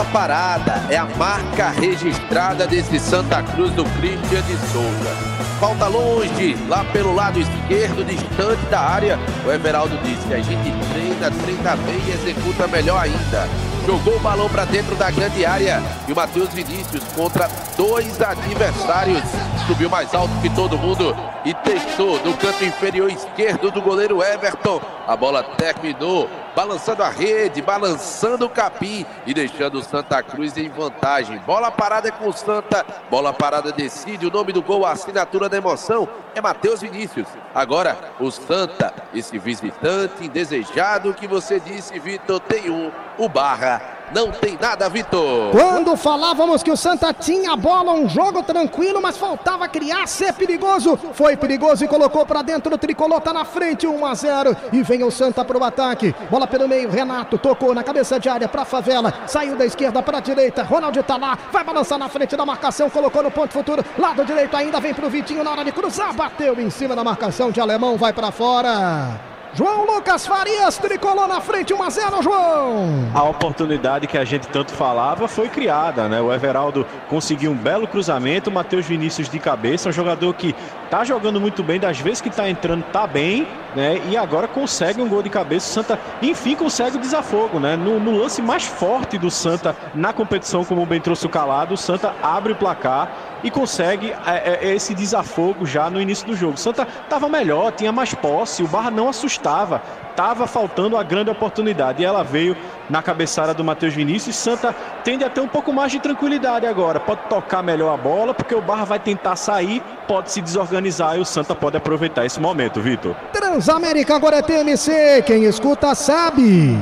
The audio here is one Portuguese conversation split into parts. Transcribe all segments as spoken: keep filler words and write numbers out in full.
bola parada é a marca registrada desse Santa Cruz do Christian de Souza. Falta longe, lá pelo lado esquerdo, distante da área. O Everaldo disse que a gente treina, treina bem e executa melhor ainda. Jogou o balão para dentro da grande área e o Matheus Vinícius contra dois adversários. Subiu mais alto que todo mundo e testou no canto inferior esquerdo do goleiro Everton. A bola terminou balançando a rede, balançando o capim e deixando o Santa Cruz em vantagem. Bola parada é com o Santa, bola parada decide. O nome do gol, a assinatura da emoção é Matheus Vinícius. Agora o Santa, esse visitante indesejado que você disse, Vitor, tem um, o Barra. Não tem nada, Vitor. Quando falávamos que o Santa tinha a bola, um jogo tranquilo, mas faltava criar, ser perigoso. Foi perigoso e colocou para dentro do tricolor, tá na frente, um a zero. E vem o Santa pro ataque. Bola pelo meio, Renato tocou na cabeça de área pra Favela. Saiu da esquerda pra direita, Ronaldo tá lá, vai balançar na frente da marcação, colocou no ponto futuro. Lado direito ainda, vem pro Vitinho na hora de cruzar, bateu em cima da marcação de Alemão, vai pra fora. João Lucas Farias, tricolor na frente, um a zero, João. A oportunidade que a gente tanto falava foi criada, né? O Everaldo conseguiu um belo cruzamento, o Matheus Vinícius de cabeça, um jogador que tá jogando muito bem, das vezes que tá entrando, tá bem, né? E agora consegue um gol de cabeça. O Santa, enfim, consegue o desafogo, né? No, no lance mais forte do Santa na competição, como bem trouxe o Calado, o Santa abre o placar e consegue é, é, esse desafogo já no início do jogo. O Santa estava melhor, tinha mais posse, o Barra não assustava, estava faltando a grande oportunidade e ela veio na cabeçada do Matheus Vinícius. Santa tende a ter um pouco mais de tranquilidade agora, pode tocar melhor a bola, porque o Barra vai tentar sair, pode se desorganizar e o Santa pode aproveitar esse momento, Vitor. Transamérica agora é T M C, quem escuta sabe.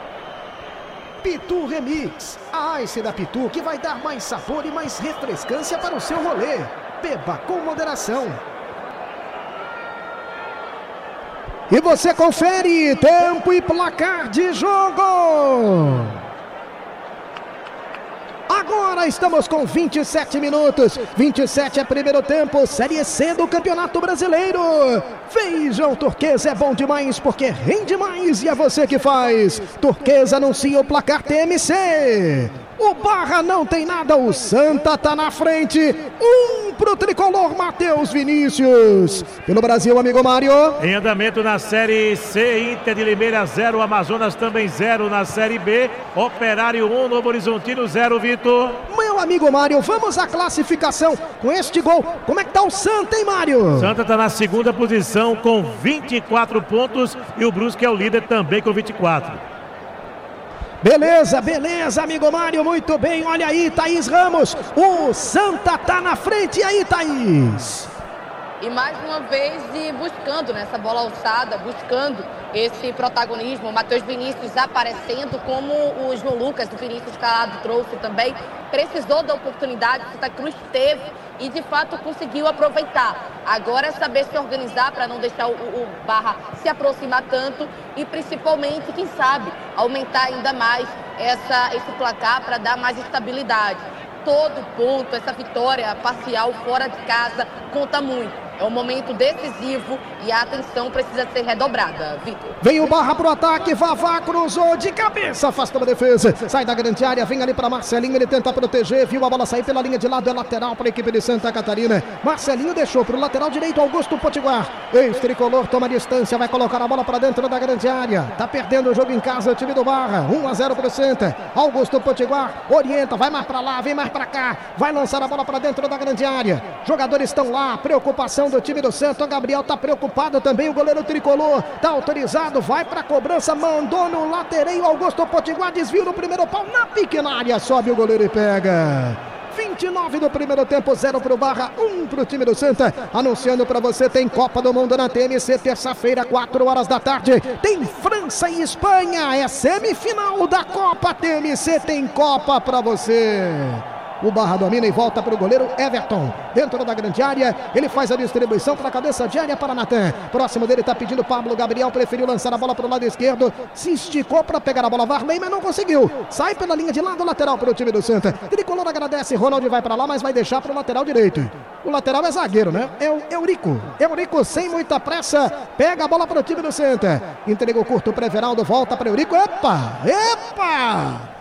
Pitu Remix, a Ice da Pitu que vai dar mais sabor e mais refrescância para o seu rolê. Beba com moderação. E você confere tempo e placar de jogo. Agora estamos com vinte e sete minutos, vinte e sete é primeiro tempo, Série C do Campeonato Brasileiro. Vejam, Turquesa é bom demais porque rende mais e é você que faz. Turquesa anuncia o placar T M C. O Barra não tem nada, o Santa tá na frente. Um pro tricolor Matheus Vinícius. Pelo Brasil, amigo Mário. Em andamento na Série C, Inter de Limeira zero, Amazonas também zero na Série B. Operário um, Novo Horizontino zero, Vitor. Meu amigo Mário, vamos à classificação. Com este gol, como é que tá o Santa, hein, Mário? Santa tá na segunda posição com vinte e quatro pontos e o Brusque é o líder também com vinte e quatro. Beleza, beleza, amigo Mário, muito bem. Olha aí, Thaís Ramos, o Santa tá na frente. E aí, Thaís? E mais uma vez e buscando nessa bola alçada, buscando esse protagonismo. O Matheus Vinícius aparecendo, como o João Lucas do Vinícius Calado trouxe também. Precisou da oportunidade, o Santa Cruz teve e de fato conseguiu aproveitar. Agora é saber se organizar para não deixar o, o Barra se aproximar tanto e principalmente, quem sabe, aumentar ainda mais essa, esse placar para dar mais estabilidade. Todo ponto, essa vitória parcial fora de casa conta muito. É um momento decisivo e a atenção precisa ser redobrada, Vitor. Vem o Barra pro ataque, Vavá cruzou de cabeça, afasta a defesa, sai da grande área, vem ali para Marcelinho, ele tenta proteger, viu a bola sair pela linha de lado, é lateral para a equipe de Santa Catarina. Marcelinho deixou pro lateral direito, Augusto Potiguar, ex-tricolor, toma distância, vai colocar a bola para dentro da grande área, tá perdendo o jogo em casa, o time do Barra, um a zero pro Santa. Augusto Potiguar orienta, vai mais para lá, vem mais para cá, vai lançar a bola para dentro da grande área, jogadores estão lá, preocupação do time do Santos, o Gabriel tá preocupado também, o goleiro tricolor tá autorizado, vai pra cobrança, mandou no latereio, Augusto Potiguar, desvio no primeiro pau, na pequena área, sobe o goleiro e pega. vinte e nove do primeiro tempo, zero pro Barra, um pro time do Santa. Anunciando pra você, tem Copa do Mundo na T M C, terça-feira, quatro horas da tarde. Tem França e Espanha, é semifinal da Copa T M C, tem Copa pra você. O Barra domina e volta para o goleiro Everton. Dentro da grande área, ele faz a distribuição para a cabeça de área para Natan. Próximo dele está pedindo Pablo Gabriel, preferiu lançar a bola para o lado esquerdo. Se esticou para pegar a bola Varley, mas não conseguiu. Sai pela linha de lado lateral para o time do Santa. Tricolor agradece, Ronaldo vai para lá, mas vai deixar para o lateral direito. O lateral é zagueiro, né? É o Eurico. Eurico sem muita pressa, pega a bola para o time do Santa. Entregou curto para Everaldo, volta para Eurico. Epa! Epa!